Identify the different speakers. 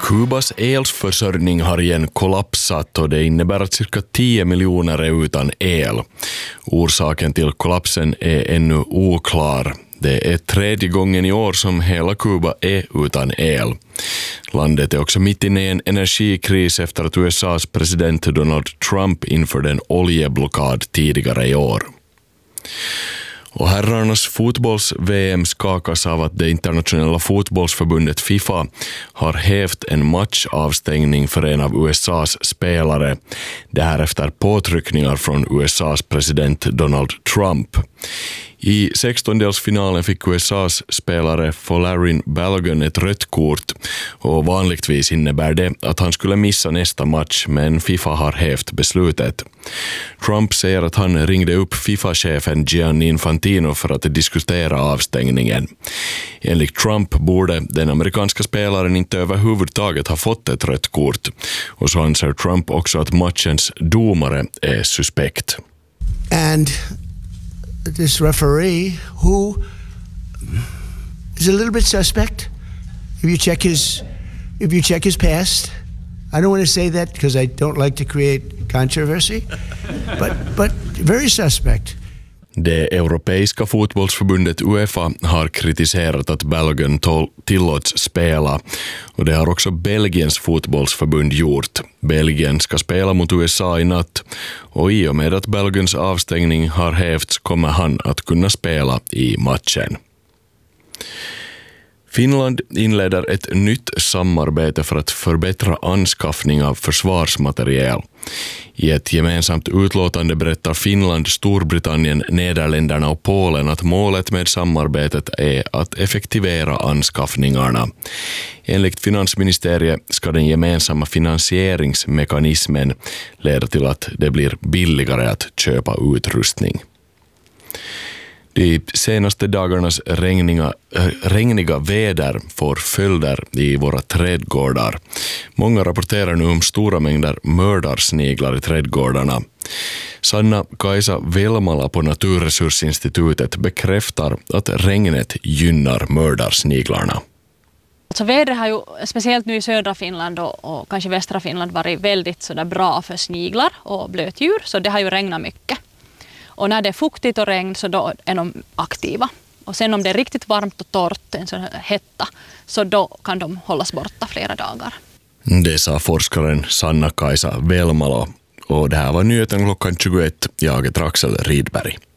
Speaker 1: Kubas elförsörjning har igen kollapsat och det innebär att cirka 10 miljoner är utan el. Orsaken till kollapsen är ännu oklar. Det är tredje gången i år som hela Kuba är utan el. Landet är också mitt inne i en energikris efter att USAs president Donald Trump införde en oljeblockad tidigare i år. Och herrarnas fotbolls-VM skakas av att det internationella fotbollsförbundet FIFA har hävt en matchavstängning för en av USAs spelare. Det här efter påtryckningar från USAs president Donald Trump. I 16-delsfinalen fick USAs spelare Folarin Balogun ett rött kort och vanligtvis innebär det att han skulle missa nästa match, men FIFA har hävt beslutet. Trump säger att han ringde upp FIFA-chefen Gianni Infantino för att diskutera avstängningen. Enligt Trump borde den amerikanska spelaren inte överhuvudtaget ha fått ett rött kort, och så anser Trump också att matchens domare är suspekt.
Speaker 2: And this referee, who is a little bit suspect, if you check his past. I don't want to say that because I don't like to create controversy, but very suspect.
Speaker 1: Det europeiska fotbollsförbundet UEFA har kritiserat att Balogun tillåts spela, och det har också Belgiens fotbollsförbund gjort. Belgien ska spela mot USA i natt, och i och med att Baloguns avstängning har hävts kommer han att kunna spela i matchen. Finland inleder ett nytt samarbete för att förbättra anskaffning av försvarsmateriel. I ett gemensamt utlåtande berättar Finland, Storbritannien, Nederländerna och Polen att målet med samarbetet är att effektivera anskaffningarna. Enligt finansministeriet ska den gemensamma finansieringsmekanismen leda till att det blir billigare att köpa utrustning. De senaste dagarnas regniga väder får följder i våra trädgårdar. Många rapporterar nu om stora mängder mördarsniglar i trädgårdarna. Sanna-Kaisa Velmala på Naturresursinstitutet bekräftar att regnet gynnar mördarsniglarna.
Speaker 3: Så vädret har ju speciellt nu i södra Finland och kanske västra Finland varit väldigt sådär bra för sniglar och blötdjur, så det har ju regnat mycket. Och när det är fuktigt och regn så då är de aktiva. Och sen om det är riktigt varmt och torrt, en sån här hetta, så då kan de hållas borta flera dagar.
Speaker 1: Det sa forskaren Sanna-Kaisa Velmala, och det här var nyheten klockan 21. Jag heter Axel Rydberg.